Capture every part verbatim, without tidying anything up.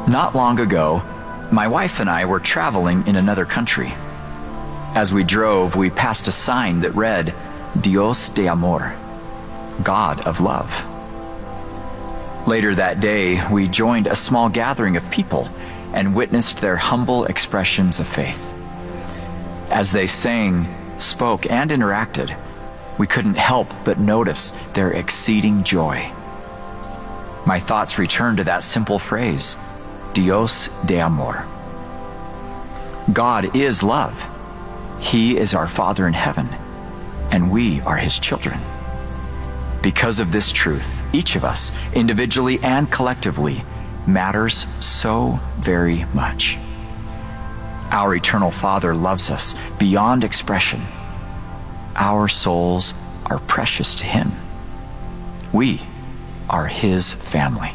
Not long ago, my wife and I were traveling in another country. As we drove, we passed a sign that read, Dios de Amor, God of Love. Later that day, we joined a small gathering of people and witnessed their humble expressions of faith. As they sang, spoke, and interacted, we couldn't help but notice their exceeding joy. My thoughts returned to that simple phrase, Dios de Amor. God is love. He is our Father in heaven, and we are His children. Because of this truth, each of us, individually and collectively, matters so very much. Our eternal Father loves us beyond expression. Our souls are precious to Him. We are His family.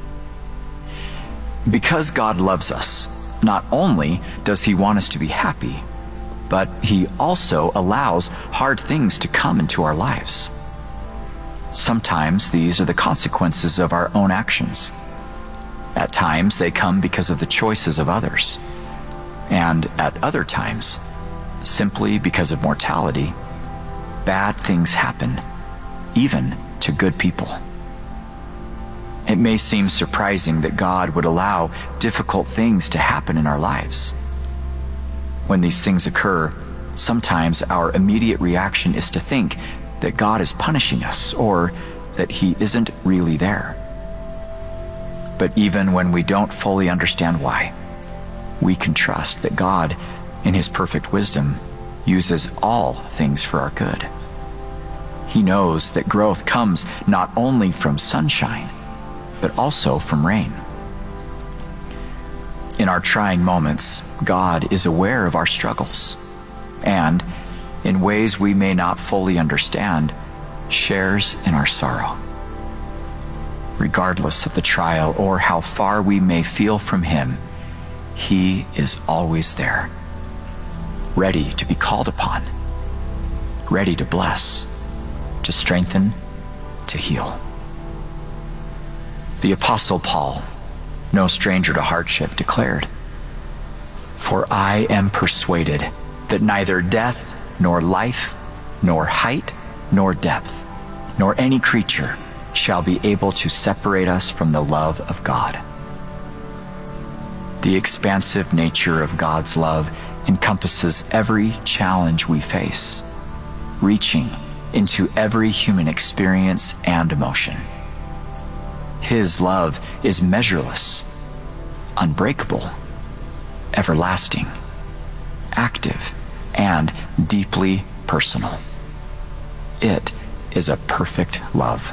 Because God loves us, not only does He want us to be happy, but He also allows hard things to come into our lives. Sometimes these are the consequences of our own actions. At times they come because of the choices of others. And at other times, simply because of mortality, bad things happen, even to good people. It may seem surprising that God would allow difficult things to happen in our lives. When these things occur, sometimes our immediate reaction is to think that God is punishing us or that He isn't really there. But even when we don't fully understand why, we can trust that God, in His perfect wisdom, uses all things for our good. He knows that growth comes not only from sunshine, but also from rain. In our trying moments, God is aware of our struggles, and, in ways we may not fully understand, shares in our sorrow. Regardless of the trial or how far we may feel from Him, He is always there, ready to be called upon, ready to bless, to strengthen, to heal. The Apostle Paul, no stranger to hardship, declared, "For I am persuaded that neither death, nor life, nor height, nor depth, nor any creature shall be able to separate us from the love of God." The expansive nature of God's love encompasses every challenge we face, reaching into every human experience and emotion. His love is measureless, unbreakable, everlasting, active, and deeply personal. It is a perfect love.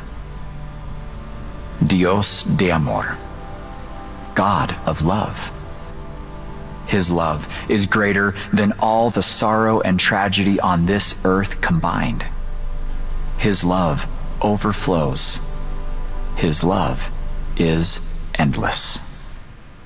Dios de Amor, God of love. His love is greater than all the sorrow and tragedy on this earth combined. His love overflows. His love is endless.